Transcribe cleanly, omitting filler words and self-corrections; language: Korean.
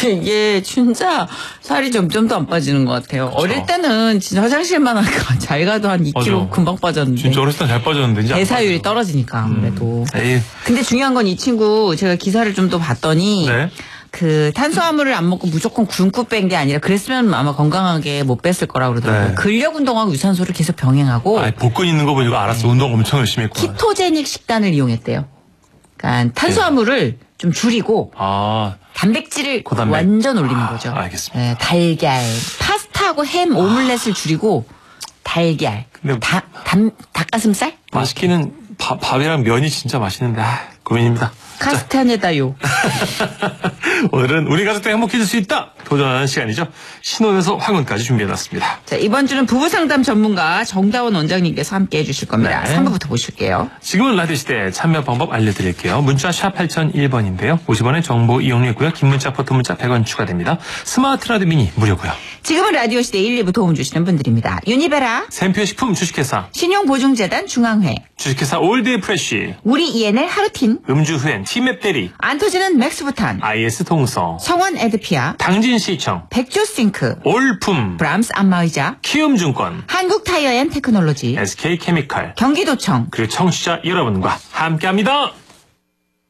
이게 진짜 살이 점점 더 안 빠지는 것 같아요. 그렇죠. 어릴 때는 진짜 화장실만 잘 가도 한 2kg 맞아. 금방 빠졌는데. 진짜 어렸을 때 잘 빠졌는데 이제 대사율이 떨어지니까 아무래도. 근데 중요한 건 이 친구 제가 기사를 좀 더 봤더니 네. 그 탄수화물을 안 먹고 무조건 굶고 뺀 게 아니라 그랬으면 아마 건강하게 못 뺐을 거라고 그러더라고요. 네. 근력 운동하고 유산소를 계속 병행하고. 복근 있는 거 보니까 알았어. 네. 운동 엄청 열심히 했구나. 키토제닉 식단을 이용했대요. 그러니까 탄수화물을 좀 줄이고 단백질을 고단백. 완전 올리는 거죠. 알겠습니다. 네, 달걀, 파스타하고 햄, 오믈렛을 줄이고 달걀, 닭가슴살? 맛있기는 밥이랑 면이 진짜 맛있는데 고민입니다. 카스타네다요. 오늘은 우리 가족도 행복해질 수 있다 도전하는 시간이죠. 신혼에서 황혼까지 준비해놨습니다. 자, 이번 주는 부부상담 전문가 정다원 원장님께서 함께해 주실 겁니다. 네. 3부부터 보실게요. 지금은 라디오시대 참여 방법 알려드릴게요. 문자 샵 8001번인데요. 50원의 정보 이용료고요. 긴 문자 포토 문자 100원 추가됩니다. 스마트 라디오 미니 무료고요. 지금은 라디오시대 1, 2부 도움 주시는 분들입니다. 유니베라, 샘표식품 주식회사, 신용보증재단 중앙회, 주식회사 올드의 프레쉬, 우리 ENL 하루틴, 음주후엔 티맵 대리, 안 터지는 맥스부탄, IS 동서, 성원 에드피아, 당진시청, 백조싱크, 올품, 브람스 안마의자, 키움증권, 한국타이어앤테크놀로지, SK케미칼, 경기도청, 그리고 청취자 여러분과 함께합니다.